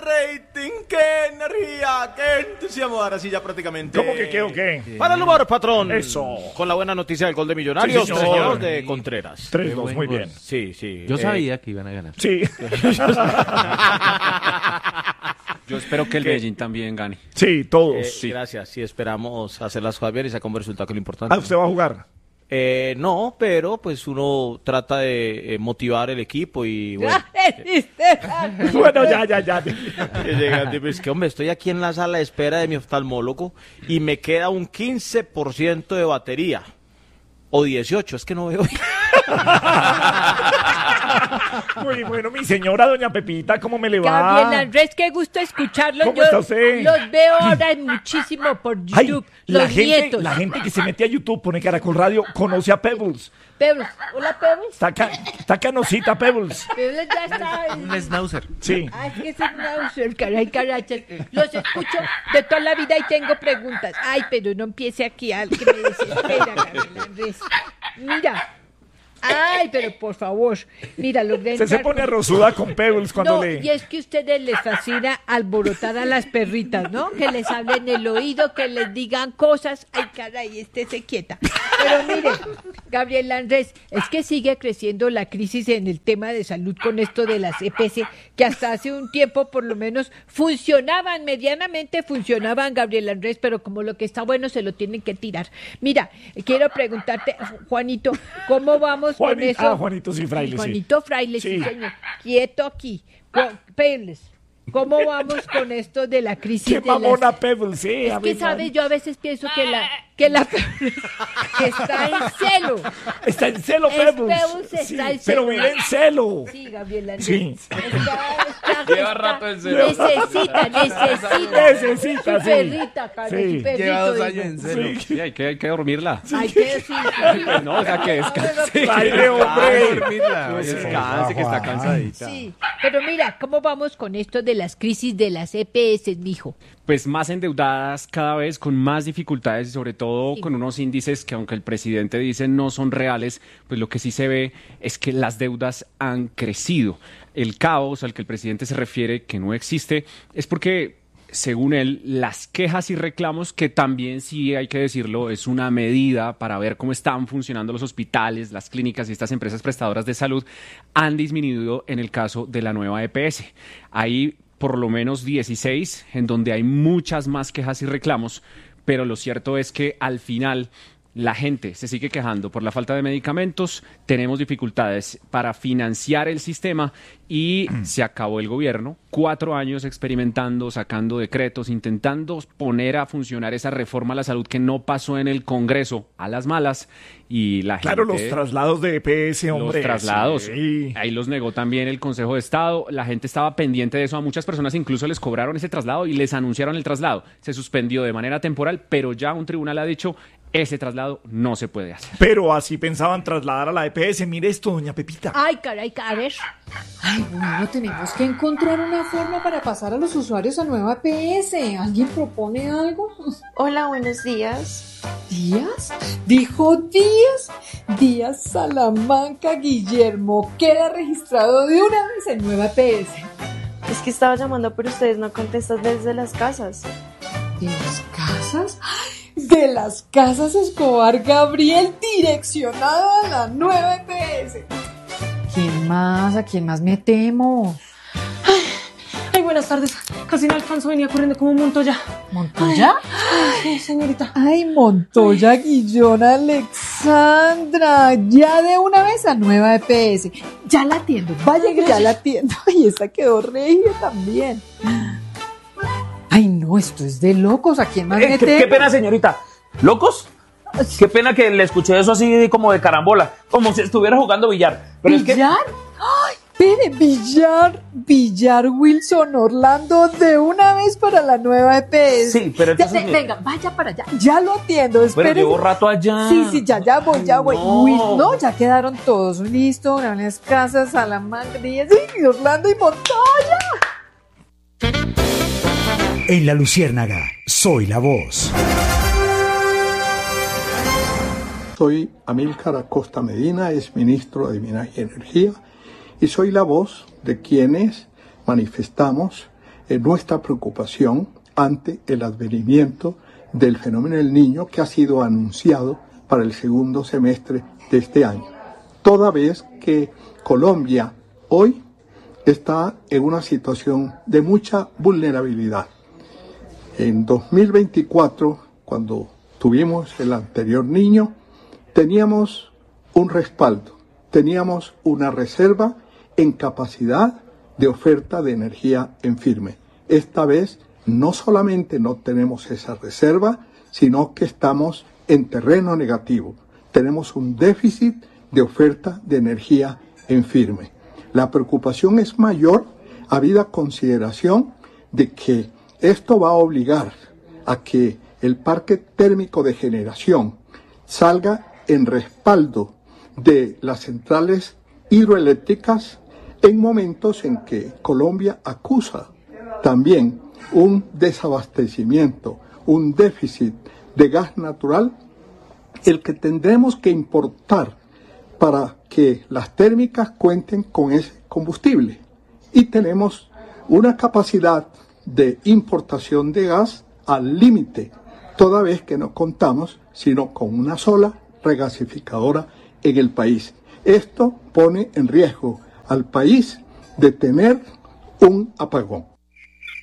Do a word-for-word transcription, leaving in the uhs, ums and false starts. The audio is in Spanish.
rating, qué energía, qué entusiasmo. Ahora sí ya prácticamente. ¿Cómo que qué o qué? Sí. Para el humor, patrón. Eso. Con la buena noticia del gol de Millonarios, Sí, señor. de Contreras. tres dos, muy bien. Sí, sí. Yo eh, sabía que iban a ganar. Sí. Yo espero que el ¿Qué? Medellín también gane. Sí, todos. eh, sí. Gracias, sí, esperamos hacer las cosas bien y sacar un resultado que es lo importante. Ah, ¿usted va a jugar? Eh, no, pero pues uno trata de eh, motivar el equipo y bueno. Bueno, ya, ya, ya. Que llegan, pues, que hombre, estoy aquí en la sala de espera de mi oftalmólogo y me queda un quince por ciento de batería. O dieciocho, es que no veo. Muy bueno, mi señora doña Pepita, ¿cómo me le va? Gabriel Andrés, qué gusto escucharlos. ¿Cómo Yo está usted? los veo ahora muchísimo por Ay, YouTube. la los gente, nietos. la gente que se mete a YouTube, pone Caracol Radio, conoce a Pebbles. Pebbles. Hola, Pebbles. Está, ca- está canosita Pebbles. Pebbles ya está. en- Un schnauzer. Sí. Ay, es que es una usual, caray, carachas. Los escucho de toda la vida y tengo preguntas. Ay, pero no empiece aquí al que me desespera, Gabriel Andrés. Mira. Ay, pero por favor. Mira, logré Se se entrar pone con- rosuda con Pebbles cuando No, le... y es que a ustedes les fascina alborotar a las perritas, ¿no? Que les hablen el oído, que les digan cosas. Ay, caray, estése quieta. Pero mire, Gabriel Andrés, es que sigue creciendo la crisis en el tema de salud con esto de las E P S, que hasta hace un tiempo por lo menos funcionaban, medianamente funcionaban, Gabriel Andrés, pero como lo que está bueno se lo tienen que tirar. Mira, quiero preguntarte, Juanito, ¿cómo vamos con Juanito, eso? ah, Juanito, sí, fraile, sí. Juanito Fraile, sí, Sí. señor. Quieto aquí. Ju- Pebbles, ¿cómo vamos con esto de la crisis Qué de las... mamona Pebbles, sí. Es a que, ver, ¿sabes? Yo a veces pienso que la... Que la que está en celo. Está en celo Es Pebbles. Pebbles, está Sí, en pero celo. vive en celo. Sí, Gabriel Andrés. Sí. Está, está, Lleva está- rato en celo. Necesita, necesita. Necesita, su sí. perrita, cara, Sí. su perrito, Lleva dos digo. años en celo. Sí, hay que, hay que dormirla. Ay, que sí. No, o sea, que descanse. Fraile, hombre. Dormirla. Descanse, que está cansadita. Sí, pero mira, ¿cómo vamos con esto de las crisis de las E P S, mijo? Pues más endeudadas cada vez, con más dificultades y sobre todo Sí. con unos índices que aunque el presidente dice no son reales, pues lo que sí se ve es que las deudas han crecido. El caos al que el presidente se refiere, que no existe, es porque, según él, las quejas y reclamos, que también sí hay que decirlo, es una medida para ver cómo están funcionando los hospitales, las clínicas y estas empresas prestadoras de salud, han disminuido en el caso de la nueva E P S. Hay por lo menos dieciséis en donde hay muchas más quejas y reclamos, pero lo cierto es que al final la gente se sigue quejando por la falta de medicamentos, tenemos dificultades para financiar el sistema y se acabó el gobierno. Cuatro años experimentando, sacando decretos, intentando poner a funcionar esa reforma a la salud que no pasó en el Congreso a las malas y la Claro, gente... los traslados de E P S, hombre. Los traslados, Sí. ahí los negó también el Consejo de Estado, la gente estaba pendiente de eso, a muchas personas incluso les cobraron ese traslado y les anunciaron el traslado, se suspendió de manera temporal, pero ya un tribunal ha dicho, ese traslado no se puede hacer. Pero así pensaban trasladar a la E P S. Mire esto, doña Pepita. Ay, caray, a ver. Ay, bueno, tenemos que encontrar una forma para pasar a los usuarios a nueva E P S. ¿Alguien propone algo? Hola, buenos días. ¿Díaz? ¿Dijo Díaz? Díaz Salamanca Guillermo queda registrado de una vez en nueva E P S. Es que estaba llamando, pero ustedes no contestan desde las casas. ¿De las casas? De las casas Escobar Gabriel, direccionado a la nueva E P S. ¿Quién más? ¿A quién más metemos? Ay, buenas tardes. Casi no alcanzo, venía corriendo como Montoya. ¿Montoya? Ay, señorita. Ay, Montoya, Guillón, Alexandra. Ya de una vez a nueva E P S. Ya la atiendo. Vaya que ya la atiendo. Ay, esta quedó regia también. Ay, no, esto es de locos. ¿A quién más Eh, metemos? qué, qué pena, señorita. ¿Locos? Qué pena que le escuché eso así como de carambola, como si estuviera jugando billar. Pero es que... ¿Billar? ¡Ay! Espere, Villar, Villar Wilson Orlando de una vez para la nueva E P S. Sí, pero entonces... Ya, ve- venga, vaya para allá. Ya lo atiendo, Pero espere. llevo rato allá. Sí, sí, ya, ya voy, ya voy. No. Uy, no, ya quedaron todos. Listo, unas casas, Salamanca, sí, Orlando y Montoya. En La Luciérnaga, soy la voz. Soy Amílcar Acosta Medina, es ministro de Minas y Energía, y soy la voz de quienes manifestamos eh, nuestra preocupación ante el advenimiento del fenómeno del Niño que ha sido anunciado para el segundo semestre de este año. Toda vez que Colombia hoy está en una situación de mucha vulnerabilidad. En dos mil veinticuatro, cuando tuvimos el anterior Niño, teníamos un respaldo, teníamos una reserva en capacidad de oferta de energía en firme. Esta vez no solamente no tenemos esa reserva, sino que estamos en terreno negativo. Tenemos un déficit de oferta de energía en firme. La preocupación es mayor habida consideración de que esto va a obligar a que el parque térmico de generación salga en respaldo de las centrales hidroeléctricas en momentos en que Colombia acusa también un desabastecimiento, un déficit de gas natural, el que tendremos que importar para que las térmicas cuenten con ese combustible. Y tenemos una capacidad de importación de gas al límite, toda vez que no contamos sino con una sola regasificadora en el país. Esto pone en riesgo al país de tener un apagón.